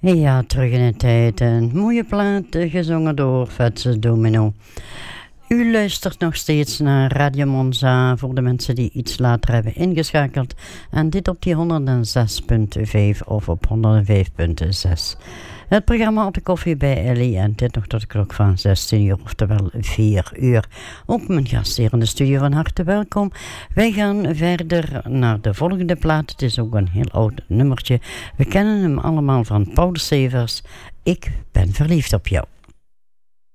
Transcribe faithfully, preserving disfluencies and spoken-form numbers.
Ja, terug in de tijd. Een mooie plaat, gezongen door Fats Domino. U luistert nog steeds naar Radio Monza voor de mensen die iets later hebben ingeschakeld. En dit op die honderdzes komma vijf of op honderdvijf komma zes. Het programma Op de Koffie bij Ellie en dit nog tot de klok van zestien uur, oftewel vier uur. Ook mijn gast hier in de studio, van harte welkom. Wij gaan verder naar de volgende plaat. Het is ook een heel oud nummertje. We kennen hem allemaal van Paul Severs. Ik ben verliefd op jou.